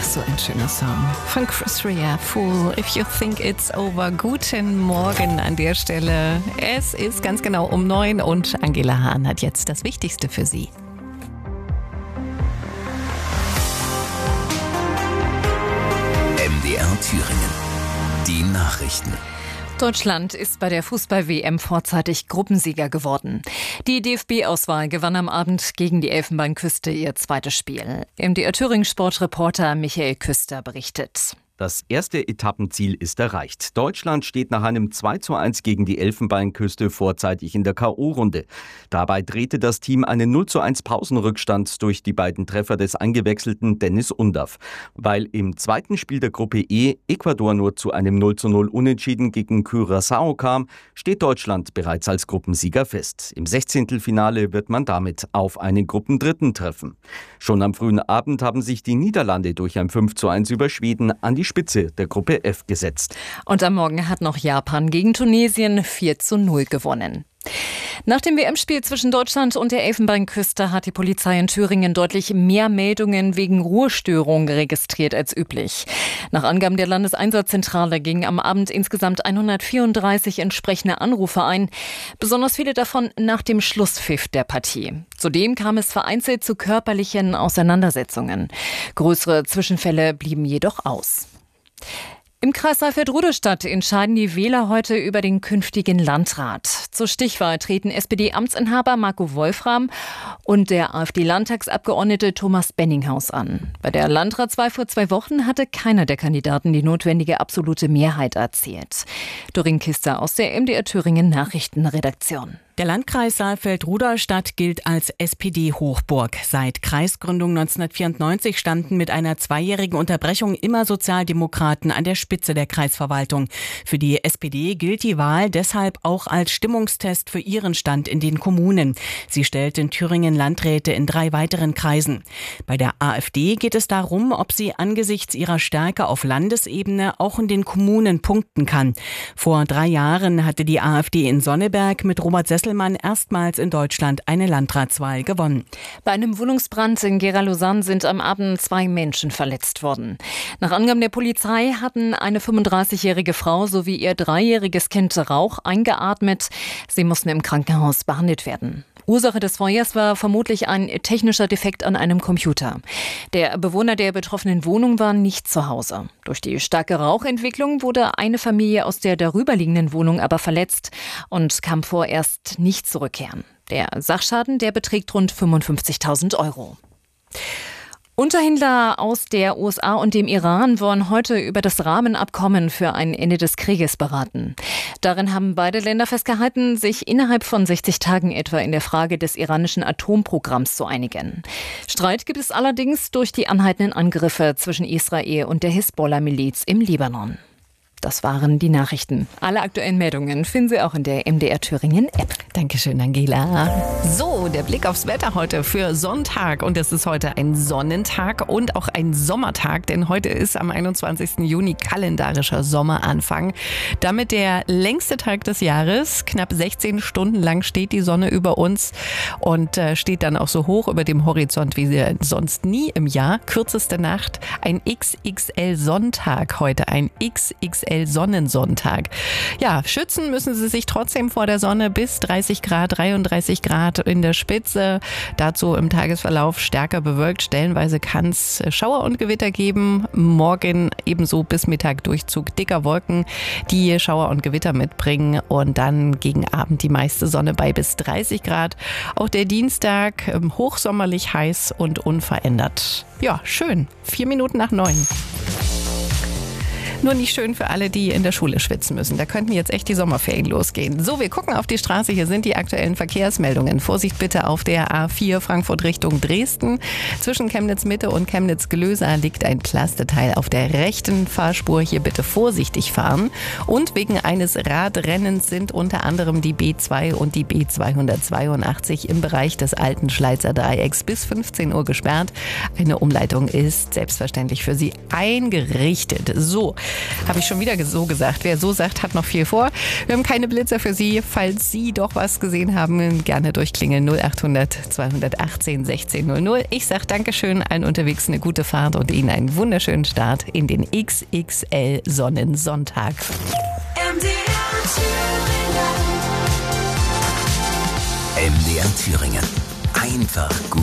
So ein schöner Song von Chris Rea, Fool, If You Think It's Over. Guten Morgen an der Stelle. Es ist ganz genau um 9 und Angela Hahn hat jetzt das Wichtigste für Sie. MDR Thüringen. Die Nachrichten. Deutschland ist bei der Fußball-WM vorzeitig Gruppensieger geworden. Die DFB-Auswahl gewann am Abend gegen die Elfenbeinküste ihr zweites Spiel. MDR Thüringen-Sportreporter Michael Küster berichtet. Das erste Etappenziel ist erreicht. Deutschland steht nach einem 2:1 gegen die Elfenbeinküste vorzeitig in der K.O.-Runde. Dabei drehte das Team einen 0:1 Pausenrückstand durch die beiden Treffer des eingewechselten Dennis Undaff. Weil im zweiten Spiel der Gruppe E Ecuador nur zu einem 0:0 Unentschieden gegen Curaçao kam, steht Deutschland bereits als Gruppensieger fest. Im 16. Finale wird man damit auf einen Gruppendritten treffen. Schon am frühen Abend haben sich die Niederlande durch ein 5:1 über Schweden an die Spitze der Gruppe F gesetzt. Und am Morgen hat noch Japan gegen Tunesien 4:0 gewonnen. Nach dem WM-Spiel zwischen Deutschland und der Elfenbeinküste hat die Polizei in Thüringen deutlich mehr Meldungen wegen Ruhestörungen registriert als üblich. Nach Angaben der Landeseinsatzzentrale gingen am Abend insgesamt 134 entsprechende Anrufe ein, besonders viele davon nach dem Schlusspfiff der Partie. Zudem kam es vereinzelt zu körperlichen Auseinandersetzungen. Größere Zwischenfälle blieben jedoch aus. Im Kreis Saalfeld-Rudolstadt entscheiden die Wähler heute über den künftigen Landrat. Zur Stichwahl treten SPD-Amtsinhaber Marco Wolfram und der AfD-Landtagsabgeordnete Thomas Benninghaus an. Bei der Landratswahl vor 2 Wochen hatte keiner der Kandidaten die notwendige absolute Mehrheit erzielt. Doreen Kister aus der MDR Thüringen Nachrichtenredaktion. Der Landkreis Saalfeld-Rudolstadt gilt als SPD-Hochburg. Seit Kreisgründung 1994 standen mit einer 2-jährigen Unterbrechung immer Sozialdemokraten an der Spitze der Kreisverwaltung. Für die SPD gilt die Wahl deshalb auch als Stimmungstest für ihren Stand in den Kommunen. Sie stellt in Thüringen Landräte in 3 weiteren Kreisen. Bei der AfD geht es darum, ob sie angesichts ihrer Stärke auf Landesebene auch in den Kommunen punkten kann. Vor 3 Jahren hatte die AfD in Sonneberg mit Robert Sesselmann erstmals in Deutschland eine Landratswahl gewonnen. Bei einem Wohnungsbrand in Gera-Lausanne sind am Abend 2 Menschen verletzt worden. Nach Angaben der Polizei hatten eine 35-jährige Frau sowie ihr 3-jähriges Kind Rauch eingeatmet. Sie mussten im Krankenhaus behandelt werden. Ursache des Feuers war vermutlich ein technischer Defekt an einem Computer. Der Bewohner der betroffenen Wohnung war nicht zu Hause. Durch die starke Rauchentwicklung wurde eine Familie aus der darüberliegenden Wohnung aber verletzt und kann vorerst nicht zurückkehren. Der Sachschaden, der beträgt rund 55.000 €. Unterhändler aus der USA und dem Iran wollen heute über das Rahmenabkommen für ein Ende des Krieges beraten. Darin haben beide Länder festgehalten, sich innerhalb von 60 Tagen etwa in der Frage des iranischen Atomprogramms zu einigen. Streit gibt es allerdings durch die anhaltenden Angriffe zwischen Israel und der Hisbollah-Miliz im Libanon. Das waren die Nachrichten. Alle aktuellen Meldungen finden Sie auch in der MDR Thüringen App. Dankeschön, Angela. So, der Blick aufs Wetter heute für Sonntag. Und es ist heute ein Sonnentag und auch ein Sommertag, denn heute ist am 21. Juni kalendarischer Sommeranfang. Damit der längste Tag des Jahres. Knapp 16 Stunden lang steht die Sonne über uns und steht dann auch so hoch über dem Horizont wie sie sonst nie im Jahr. Kürzeste Nacht, ein XXL-Sonntag heute, ein XXL-Sonnensonntag. Ja, schützen müssen Sie sich trotzdem vor der Sonne bis 30 Grad, 33 Grad in der Spitze. Dazu im Tagesverlauf stärker bewölkt. Stellenweise kann es Schauer und Gewitter geben. Morgen ebenso bis Mittag Durchzug dicker Wolken, die Schauer und Gewitter mitbringen. Und dann gegen Abend die meiste Sonne bei bis 30 Grad. Auch der Dienstag hochsommerlich heiß und unverändert. Ja, schön. 4 Minuten nach 9. Nur nicht schön für alle, die in der Schule schwitzen müssen. Da könnten jetzt echt die Sommerferien losgehen. So, wir gucken auf die Straße. Hier sind die aktuellen Verkehrsmeldungen. Vorsicht bitte auf der A4 Frankfurt Richtung Dresden. Zwischen Chemnitz-Mitte und Chemnitz-Glösa liegt ein Pflasterteil auf der rechten Fahrspur. Hier bitte vorsichtig fahren. Und wegen eines Radrennens sind unter anderem die B2 und die B282 im Bereich des alten Schleizer Dreiecks bis 15 Uhr gesperrt. Eine Umleitung ist selbstverständlich für Sie eingerichtet. So, Habe ich schon wieder so gesagt. Wer so sagt, hat noch viel vor. Wir haben keine Blitzer für Sie. Falls Sie doch was gesehen haben, gerne durchklingeln 0800 218 1600. Ich sage Dankeschön, allen unterwegs eine gute Fahrt und Ihnen einen wunderschönen Start in den XXL Sonnensonntag. MDR Thüringen. Einfach gut.